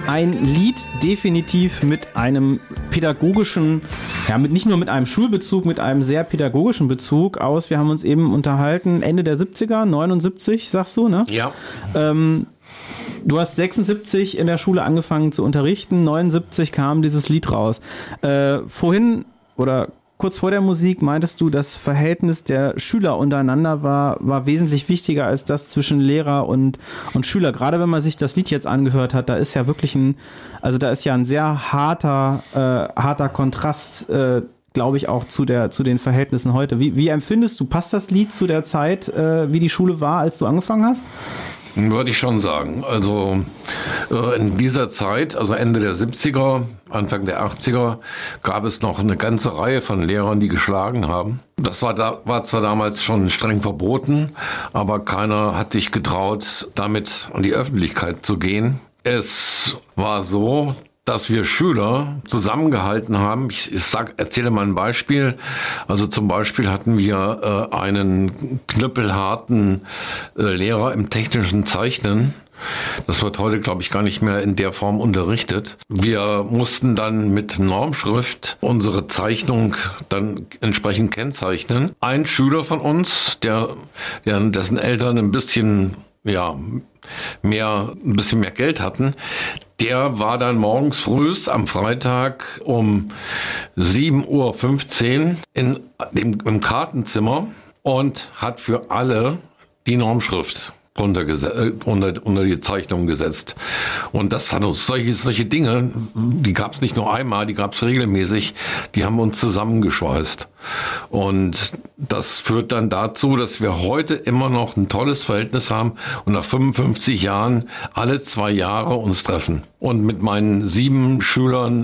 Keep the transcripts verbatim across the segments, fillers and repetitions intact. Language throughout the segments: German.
ein Lied definitiv mit einem pädagogischen, ja, mit nicht nur mit einem Schulbezug, mit einem sehr pädagogischen Bezug aus. Wir haben uns eben unterhalten, Ende der siebziger, neunundsiebzig, sagst du, ne? Ja. Ähm, du hast sechsundsiebzig in der Schule angefangen zu unterrichten, neunundsiebzig kam dieses Lied raus. Äh, vorhin oder kurz vor der Musik meintest du, das Verhältnis der Schüler untereinander war, war wesentlich wichtiger als das zwischen Lehrer und, und Schüler. Gerade wenn man sich das Lied jetzt angehört hat, da ist ja wirklich ein, also da ist ja ein sehr harter, äh, harter Kontrast, äh, glaube ich, auch zu der, zu den Verhältnissen heute. Wie, wie empfindest du, passt das Lied zu der Zeit, äh, wie die Schule war, als du angefangen hast? Würde ich schon sagen. Also äh, in dieser Zeit, also Ende der siebziger, Anfang der achtziger, gab es noch eine ganze Reihe von Lehrern, die geschlagen haben. Das war, da, war zwar damals schon streng verboten, aber keiner hat sich getraut, damit an die Öffentlichkeit zu gehen. Es war so, dass wir Schüler zusammengehalten haben. Ich, ich sag, erzähle mal ein Beispiel. Also zum Beispiel hatten wir äh, einen knüppelharten äh, Lehrer im technischen Zeichnen. Das wird heute, glaube ich, gar nicht mehr in der Form unterrichtet. Wir mussten dann mit Normschrift unsere Zeichnung dann entsprechend kennzeichnen. Ein Schüler von uns, der, der dessen Eltern ein bisschen, ja, mehr, ein bisschen mehr Geld hatten, der war dann morgens früh am Freitag um sieben Uhr fünfzehn in dem, im Kartenzimmer und hat für alle die Normschrift Unter, unter, unter die Zeichnung gesetzt. Und das hat uns solche, solche Dinge, die gab es nicht nur einmal, die gab es regelmäßig, die haben uns zusammengeschweißt. Und das führt dann dazu, dass wir heute immer noch ein tolles Verhältnis haben und nach fünfundfünfzig Jahren alle zwei Jahre uns treffen. Und mit meinen sieben Schülern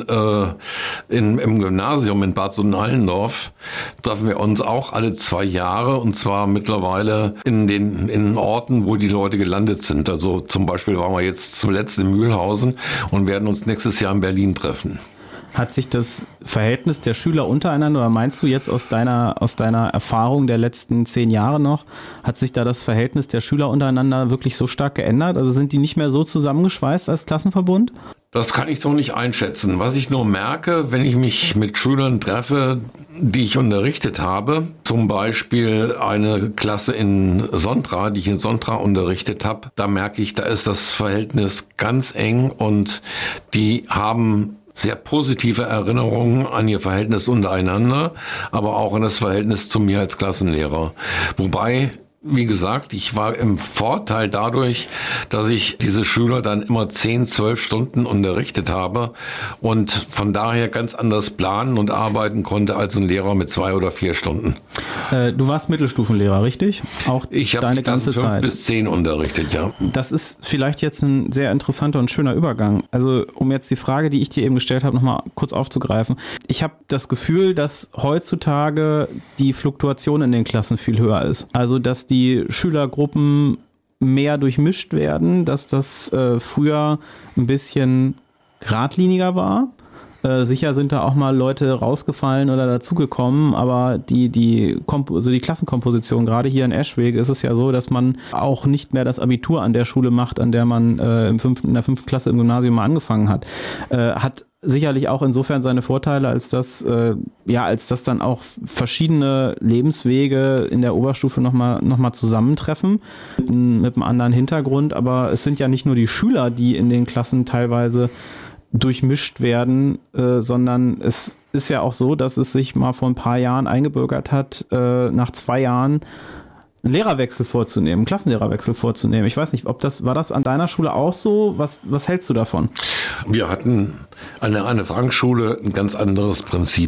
äh, in, im Gymnasium in Bad Sohn-Allendorf treffen wir uns auch alle zwei Jahre und zwar mittlerweile in den in Orten, wo die Leute gelandet sind. Also zum Beispiel waren wir jetzt zuletzt in Mühlhausen und werden uns nächstes Jahr in Berlin treffen. Hat sich das Verhältnis der Schüler untereinander, oder meinst du jetzt aus deiner, aus deiner Erfahrung der letzten zehn Jahre noch, hat sich da das Verhältnis der Schüler untereinander wirklich so stark geändert? Also sind die nicht mehr so zusammengeschweißt als Klassenverbund? Das kann ich so nicht einschätzen. Was ich nur merke, wenn ich mich mit Schülern treffe, die ich unterrichtet habe, zum Beispiel eine Klasse in Sontra, die ich in Sontra unterrichtet habe, da merke ich, da ist das Verhältnis ganz eng und die haben sehr positive Erinnerungen an ihr Verhältnis untereinander, aber auch an das Verhältnis zu mir als Klassenlehrer. Wobei, wie gesagt, ich war im Vorteil dadurch, dass ich diese Schüler dann immer zehn, zwölf Stunden unterrichtet habe und von daher ganz anders planen und arbeiten konnte als ein Lehrer mit zwei oder vier Stunden. Äh, du warst Mittelstufenlehrer, richtig? Auch ich habe deine die ganze ganze fünf Zeit bis zehn unterrichtet, ja. Das ist vielleicht jetzt ein sehr interessanter und schöner Übergang. Also um jetzt die Frage, die ich dir eben gestellt habe, nochmal kurz aufzugreifen. Ich habe das Gefühl, dass heutzutage die Fluktuation in den Klassen viel höher ist. Also dass die die Schülergruppen mehr durchmischt werden, dass das äh, früher ein bisschen geradliniger war. Äh, sicher sind da auch mal Leute rausgefallen oder dazugekommen, aber die, die, Komp- also die Klassenkomposition, gerade hier in Eschwege, ist es ja so, dass man auch nicht mehr das Abitur an der Schule macht, an der man äh, im fünften, in der fünften Klasse im Gymnasium mal angefangen hat. Äh, hat sicherlich auch insofern seine Vorteile, als dass, äh, ja, als dass dann auch verschiedene Lebenswege in der Oberstufe nochmal noch mal zusammentreffen, mit, mit einem anderen Hintergrund. Aber es sind ja nicht nur die Schüler, die in den Klassen teilweise durchmischt werden, äh, sondern es ist ja auch so, dass es sich mal vor ein paar Jahren eingebürgert hat, äh, nach zwei Jahren einen Lehrerwechsel vorzunehmen, einen Klassenlehrerwechsel vorzunehmen. Ich weiß nicht, ob das, war das an deiner Schule auch so? Was, was hältst du davon? Wir hatten an der Anne-Frank-Schule ein ganz anderes Prinzip.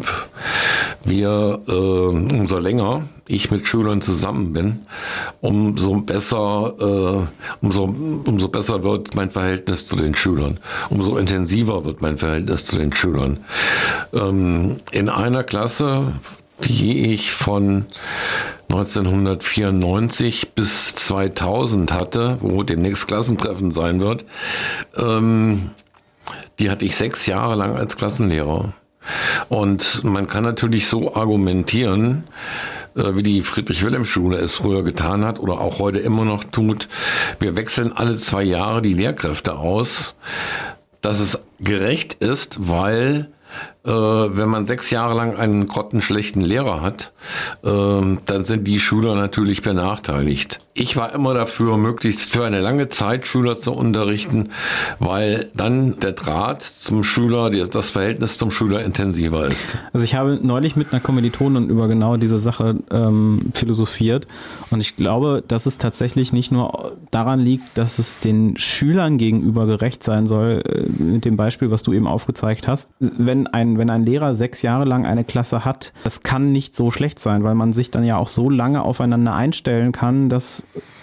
Wir, äh, umso länger ich mit Schülern zusammen bin, umso besser, äh, umso, umso besser wird mein Verhältnis zu den Schülern. Umso intensiver wird mein Verhältnis zu den Schülern. Ähm, in einer Klasse, die ich von neunzehnhundertvierundneunzig bis zweitausend hatte, wo demnächst Klassentreffen sein wird, ähm, die hatte ich sechs Jahre lang als Klassenlehrer. Und man kann natürlich so argumentieren, äh, wie die Friedrich-Wilhelm-Schule es früher getan hat oder auch heute immer noch tut. Wir wechseln alle zwei Jahre die Lehrkräfte aus. dass es gerecht ist, weil äh, wenn man sechs Jahre lang einen grottenschlechten Lehrer hat, äh, dann sind die Schüler natürlich benachteiligt. Ich war immer dafür, möglichst für eine lange Zeit Schüler zu unterrichten, weil dann der Draht zum Schüler, das Verhältnis zum Schüler intensiver ist. Also ich habe neulich mit einer Kommilitonin über genau diese Sache ähm, philosophiert und ich glaube, dass es tatsächlich nicht nur daran liegt, dass es den Schülern gegenüber gerecht sein soll, äh, mit dem Beispiel, was du eben aufgezeigt hast. Wenn ein, wenn ein Lehrer sechs Jahre lang eine Klasse hat, das kann nicht so schlecht sein, weil man sich dann ja auch so lange aufeinander einstellen kann, dass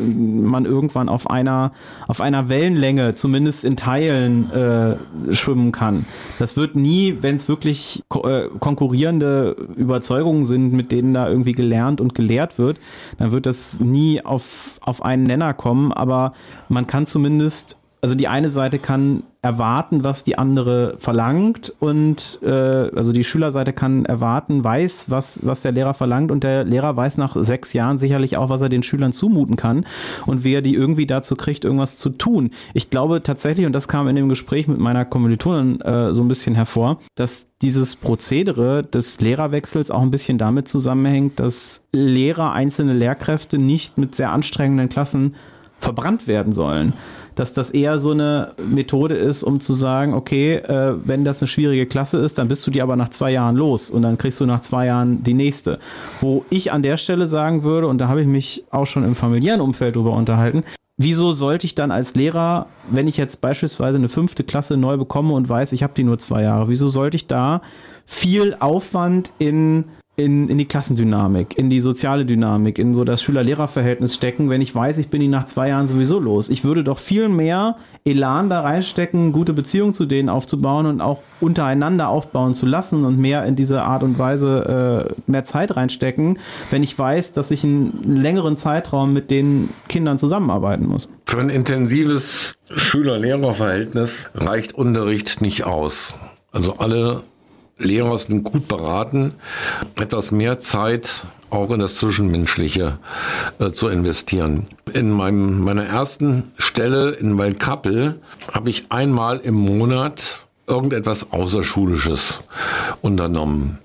man irgendwann auf einer auf einer Wellenlänge, zumindest in Teilen, äh, schwimmen kann. Das wird nie, wenn es wirklich ko- äh, konkurrierende Überzeugungen sind, mit denen da irgendwie gelernt und gelehrt wird, dann wird das nie auf, auf einen Nenner kommen, aber man kann zumindest, also die eine Seite kann erwarten, was die andere verlangt und äh, also die Schülerseite kann erwarten, weiß, was, was der Lehrer verlangt und der Lehrer weiß nach sechs Jahren sicherlich auch, was er den Schülern zumuten kann und wie er die irgendwie dazu kriegt, irgendwas zu tun. Ich glaube tatsächlich, und das kam in dem Gespräch mit meiner Kommilitonin äh, so ein bisschen hervor, dass dieses Prozedere des Lehrerwechsels auch ein bisschen damit zusammenhängt, dass Lehrer, einzelne Lehrkräfte nicht mit sehr anstrengenden Klassen verbrannt werden sollen. Dass das eher so eine Methode ist, um zu sagen, okay, äh, wenn das eine schwierige Klasse ist, dann bist du die aber nach zwei Jahren los und dann kriegst du nach zwei Jahren die nächste. Wo ich an der Stelle sagen würde, und da habe ich mich auch schon im familiären Umfeld drüber unterhalten, wieso sollte ich dann als Lehrer, wenn ich jetzt beispielsweise eine fünfte Klasse neu bekomme und weiß, ich habe die nur zwei Jahre, wieso sollte ich da viel Aufwand in In, in die Klassendynamik, in die soziale Dynamik, in so das Schüler-Lehrer-Verhältnis stecken, wenn ich weiß, ich bin die nach zwei Jahren sowieso los. Ich würde doch viel mehr Elan da reinstecken, gute Beziehungen zu denen aufzubauen und auch untereinander aufbauen zu lassen und mehr in diese Art und Weise äh, mehr Zeit reinstecken, wenn ich weiß, dass ich einen längeren Zeitraum mit den Kindern zusammenarbeiten muss. Für ein intensives Schüler-Lehrer-Verhältnis reicht Unterricht nicht aus. Also alle Lehrer sind gut beraten, etwas mehr Zeit auch in das Zwischenmenschliche äh, zu investieren. In meinem, meiner ersten Stelle in Waldkappel habe ich einmal im Monat irgendetwas Außerschulisches unternommen.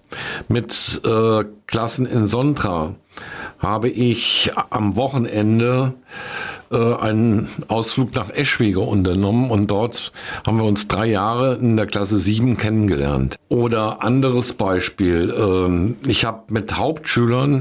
Mit äh, Klassen in Sontra habe ich am Wochenende äh, einen Ausflug nach Eschwege unternommen und dort haben wir uns drei Jahre in der Klasse sieben kennengelernt. Oder anderes Beispiel, äh, ich habe mit Hauptschülern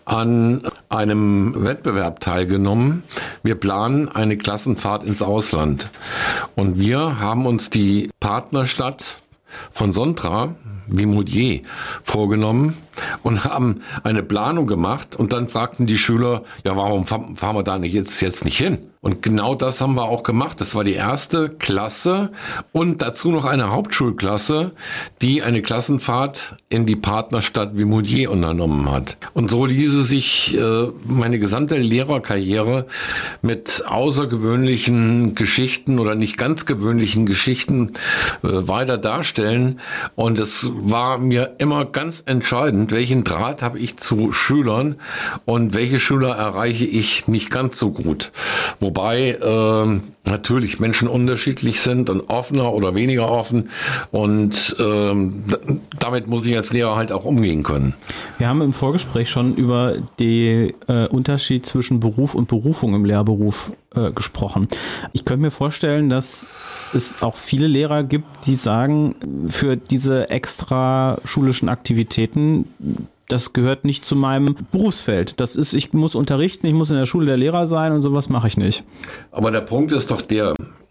an einem Wettbewerb teilgenommen. Wir planen eine Klassenfahrt ins Ausland und wir haben uns die Partnerstadt von Sontra, Vimoutiers, vorgenommen und haben eine Planung gemacht und dann fragten die Schüler, ja, warum fahren wir da nicht jetzt, jetzt nicht hin? Und genau das haben wir auch gemacht. Das war die erste Klasse und dazu noch eine Hauptschulklasse, die eine Klassenfahrt in die Partnerstadt Vimoutiers unternommen hat. Und so ließe sich äh, meine gesamte Lehrerkarriere mit außergewöhnlichen Geschichten oder nicht ganz gewöhnlichen Geschichten äh, weiter darstellen. Und es war mir immer ganz entscheidend, welchen Draht habe ich zu Schülern und welche Schüler erreiche ich nicht ganz so gut. Wobei äh, natürlich Menschen unterschiedlich sind und offener oder weniger offen und äh, damit muss ich als Lehrer halt auch umgehen können. Wir haben im Vorgespräch schon über den äh, Unterschied zwischen Beruf und Berufung im Lehrberuf äh, gesprochen. Ich könnte mir vorstellen, dass es auch viele Lehrer gibt, die sagen, für diese extra schulischen Aktivitäten, das gehört nicht zu meinem Berufsfeld. Das ist, ich muss unterrichten, ich muss in der Schule der Lehrer sein und sowas mache ich nicht. Aber der Punkt ist doch der,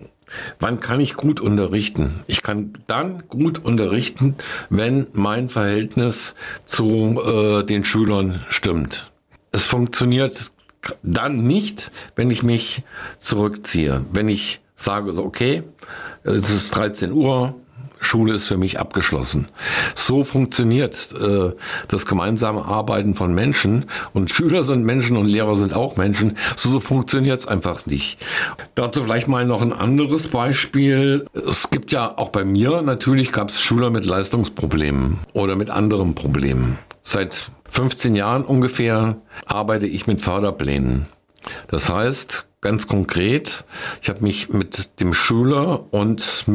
wann kann ich gut unterrichten? Ich kann dann gut unterrichten, wenn mein Verhältnis zu äh, den Schülern stimmt. Es funktioniert dann nicht, wenn ich mich zurückziehe. Wenn ich sage, so, okay, es ist dreizehn Uhr, Schule ist für mich abgeschlossen. So funktioniert äh, das gemeinsame Arbeiten von Menschen und Schüler sind Menschen und Lehrer sind auch Menschen. So, so funktioniert es einfach nicht. Dazu vielleicht mal noch ein anderes Beispiel. Es gibt ja auch bei mir, natürlich gab es Schüler mit Leistungsproblemen oder mit anderen Problemen. Seit fünfzehn Jahren ungefähr arbeite ich mit Förderplänen. Das heißt, ganz konkret, ich habe mich mit dem Schüler und mit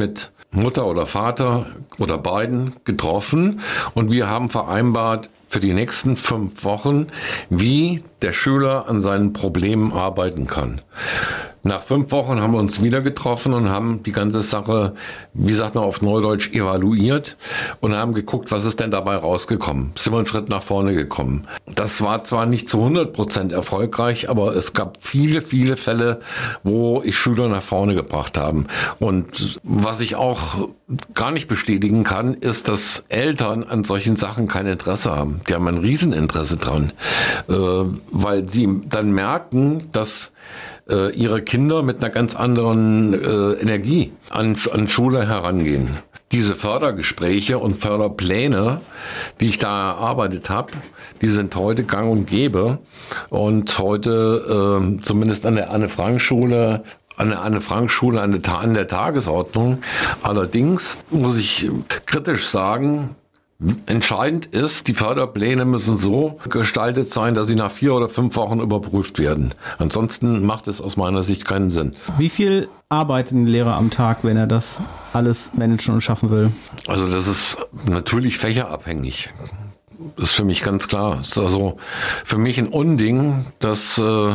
Mutter oder Vater oder beiden getroffen und wir haben vereinbart für die nächsten fünf Wochen, wie der Schüler an seinen Problemen arbeiten kann. Nach fünf Wochen haben wir uns wieder getroffen und haben die ganze Sache, wie sagt man auf Neudeutsch, evaluiert und haben geguckt, was ist denn dabei rausgekommen. Sind wir einen Schritt nach vorne gekommen. Das war zwar nicht zu hundert Prozent erfolgreich, aber es gab viele, viele Fälle, wo ich Schüler nach vorne gebracht habe. Und was ich auch gar nicht bestätigen kann, ist, dass Eltern an solchen Sachen kein Interesse haben. Die haben ein Rieseninteresse dran, äh, weil sie dann merken, dass äh, ihre Kinder mit einer ganz anderen äh, Energie an, an Schule herangehen. Diese Fördergespräche und Förderpläne, die ich da erarbeitet habe, die sind heute gang und gäbe. Und heute, äh, zumindest an der Anne-Frank-Schule, an der Anne-Frank-Schule an der, an der Tagesordnung. Allerdings muss ich kritisch sagen, entscheidend ist, die Förderpläne müssen so gestaltet sein, dass sie nach vier oder fünf Wochen überprüft werden. Ansonsten macht es aus meiner Sicht keinen Sinn. Wie viel arbeitet ein Lehrer am Tag, wenn er das alles managen und schaffen will? Also das ist natürlich fächerabhängig. Das ist für mich ganz klar. Das ist also für mich ein Unding, dass äh,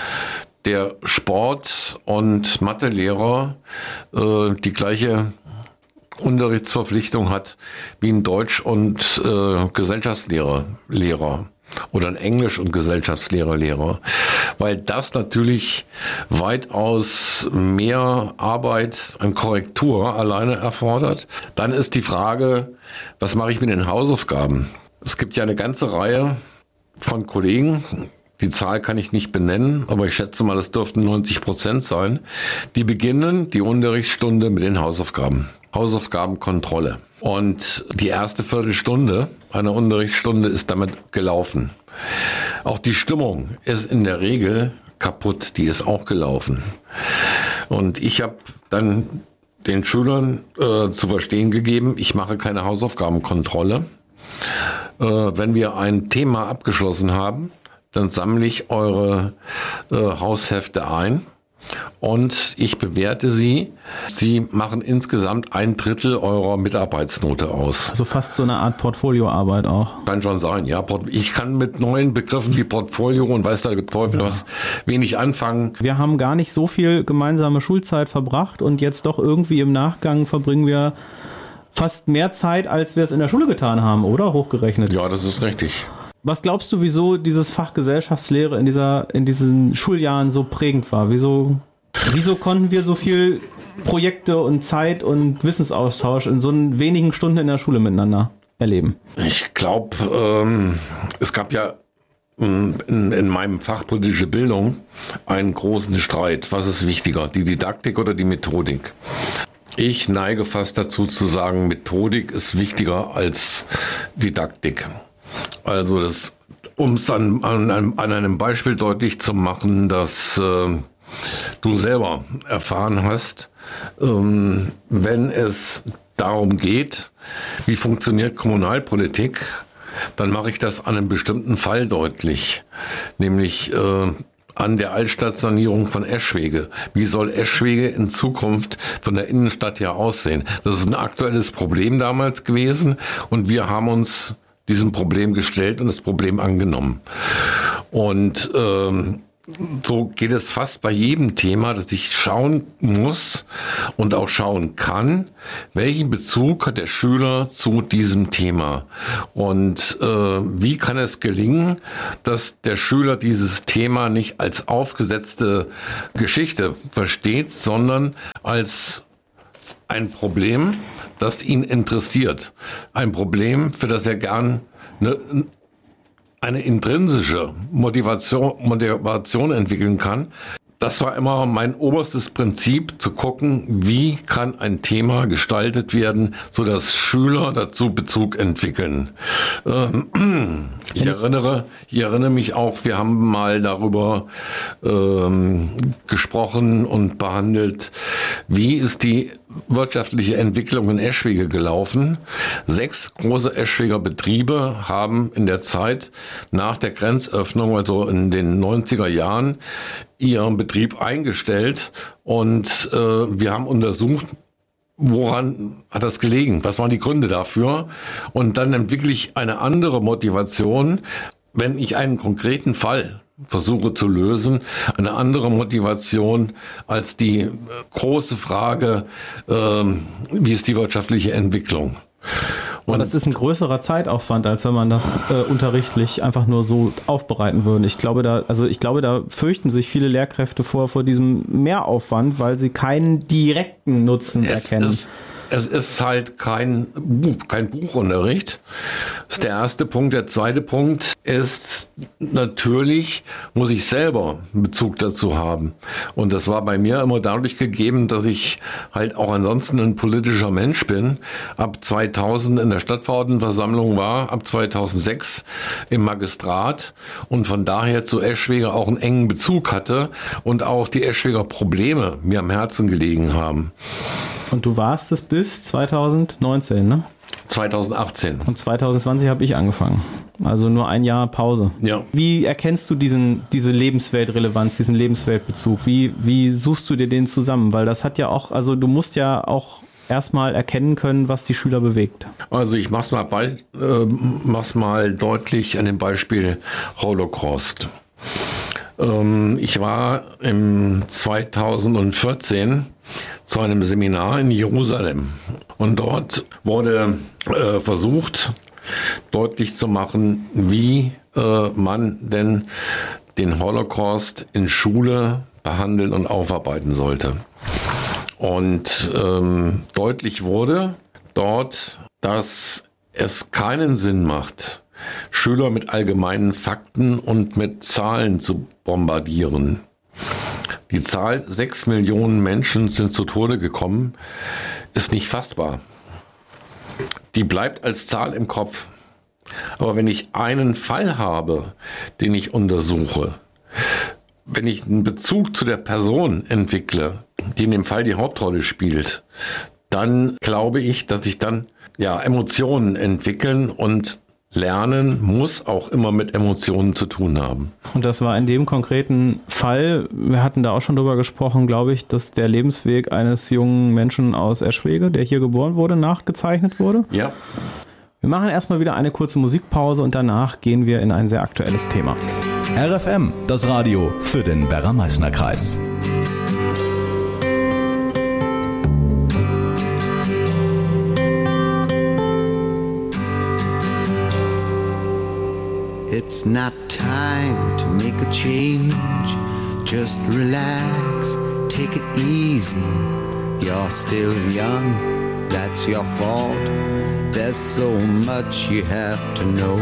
der Sport- und Mathelehrer äh, die gleiche Unterrichtsverpflichtung hat wie ein Deutsch- und äh, Gesellschaftslehrer Lehrer oder ein Englisch- und Gesellschaftslehrer Lehrer, weil das natürlich weitaus mehr Arbeit an Korrektur alleine erfordert. Dann ist die Frage, was mache ich mit den Hausaufgaben? Es gibt ja eine ganze Reihe von Kollegen, die Zahl kann ich nicht benennen, aber ich schätze mal, das dürften neunzig Prozent sein, die beginnen die Unterrichtsstunde mit den Hausaufgaben. Hausaufgabenkontrolle. Und die erste Viertelstunde einer Unterrichtsstunde ist damit gelaufen. Auch die Stimmung ist in der Regel kaputt, die ist auch gelaufen. Und ich habe dann den Schülern äh, zu verstehen gegeben, ich mache keine Hausaufgabenkontrolle. Äh, wenn wir ein Thema abgeschlossen haben, dann sammle ich eure äh, Haushefte ein. Und ich bewerte sie. Sie machen insgesamt ein Drittel eurer Mitarbeitsnote aus. Also fast so eine Art Portfolioarbeit auch. Kann schon sein, ja. Ich kann mit neuen Begriffen wie Portfolio und weiß der Teufel Ja. was wenig anfangen. Wir haben gar nicht so viel gemeinsame Schulzeit verbracht und jetzt doch irgendwie im Nachgang verbringen wir fast mehr Zeit, als wir es in der Schule getan haben, oder? Hochgerechnet. Ja, das ist richtig. Was glaubst du, wieso dieses Fach Gesellschaftslehre in dieser, in diesen Schuljahren so prägend war? Wieso, wieso konnten wir so viel Projekte und Zeit und Wissensaustausch in so wenigen Stunden in der Schule miteinander erleben? Ich glaube, ähm, es gab ja in, in meinem Fach politische Bildung einen großen Streit. Was ist wichtiger, die Didaktik oder die Methodik? Ich neige fast dazu zu sagen, Methodik ist wichtiger als Didaktik. Also das, um es an, an, an einem Beispiel deutlich zu machen, dass äh, du selber erfahren hast, ähm, wenn es darum geht, wie funktioniert Kommunalpolitik, dann mache ich das an einem bestimmten Fall deutlich, nämlich äh, an der Altstadtsanierung von Eschwege. Wie soll Eschwege in Zukunft von der Innenstadt her aussehen? Das ist ein aktuelles Problem damals gewesen und wir haben uns diesem Problem gestellt und das Problem angenommen. Und ähm, so geht es fast bei jedem Thema, dass ich schauen muss und auch schauen kann, welchen Bezug hat der Schüler zu diesem Thema und äh, wie kann es gelingen, dass der Schüler dieses Thema nicht als aufgesetzte Geschichte versteht, sondern als ein Problem, das ihn interessiert. Ein Problem, für das er gern eine, eine intrinsische Motivation, Motivation entwickeln kann. Das war immer mein oberstes Prinzip, zu gucken, wie kann ein Thema gestaltet werden, sodass Schüler dazu Bezug entwickeln. Ähm, ich erinnere, ich erinnere mich auch, wir haben mal darüber ähm, gesprochen und behandelt, wie ist die wirtschaftliche Entwicklung in Eschwege gelaufen. Sechs große Eschweger Betriebe haben in der Zeit nach der Grenzöffnung, also in den neunziger Jahren, ihren Betrieb eingestellt und äh, wir haben untersucht, woran hat das gelegen? Was waren die Gründe dafür? Und dann entwickle ich eine andere Motivation, wenn ich einen konkreten Fall versuche zu lösen, eine andere Motivation als die große Frage, ähm, wie ist die wirtschaftliche Entwicklung? Und das ist ein größerer Zeitaufwand, als wenn man das äh, unterrichtlich einfach nur so aufbereiten würde. Ich glaube, da, also ich glaube, da fürchten sich viele Lehrkräfte vor, vor diesem Mehraufwand, weil sie keinen direkten Nutzen es erkennen. Ist, es ist halt kein, kein Buchunterricht. Das ist der erste Punkt. Der zweite Punkt ist, natürlich muss ich selber einen Bezug dazu haben. Und das war bei mir immer dadurch gegeben, dass ich halt auch ansonsten ein politischer Mensch bin. Ab zweitausend in der Stadtverordnetenversammlung war, ab zweitausendsechs im Magistrat und von daher zu Eschwege auch einen engen Bezug hatte und auch die Eschweger Probleme mir am Herzen gelegen haben. Und du warst es bis zweitausendneunzehn, ne? zweitausendachtzehn. Und zweitausendzwanzig habe ich angefangen. Also nur ein Jahr Pause. Ja. Wie erkennst du diesen, diese Lebensweltrelevanz, diesen Lebensweltbezug? Wie, wie suchst du dir den zusammen? Weil das hat ja auch, also du musst ja auch erstmal erkennen können, was die Schüler bewegt. Also ich mach's mal bald, äh, mach's mal deutlich an dem Beispiel Holocaust. Ähm, ich war im zweitausendvierzehn zu einem Seminar in Jerusalem und dort wurde äh, versucht, deutlich zu machen, wie äh, man denn den Holocaust in Schule behandeln und aufarbeiten sollte. Und ähm, deutlich wurde dort, dass es keinen Sinn macht, Schüler mit allgemeinen Fakten und mit Zahlen zu bombardieren. Die Zahl sechs Millionen Menschen sind zu Tode gekommen, ist nicht fassbar. Die bleibt als Zahl im Kopf. Aber wenn ich einen Fall habe, den ich untersuche, wenn ich einen Bezug zu der Person entwickle, die in dem Fall die Hauptrolle spielt, dann glaube ich, dass ich dann ja Emotionen entwickeln und Lernen muss auch immer mit Emotionen zu tun haben. Und das war in dem konkreten Fall, wir hatten da auch schon drüber gesprochen, glaube ich, dass der Lebensweg eines jungen Menschen aus Eschwege, der hier geboren wurde, nachgezeichnet wurde. Ja. Wir machen erstmal wieder eine kurze Musikpause und danach gehen wir in ein sehr aktuelles Thema. R F M, das Radio für den Werra-Meißner-Kreis. It's not time to make a change. Just relax, take it easy. You're still young, that's your fault. There's so much you have to know.